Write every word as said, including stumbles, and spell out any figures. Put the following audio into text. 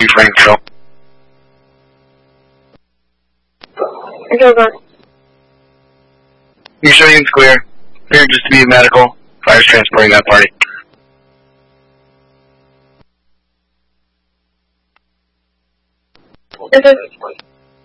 Frank Control. Okay, go on. Your show unit's clear. Clear just to be medical. Fire's transporting that party. Okay.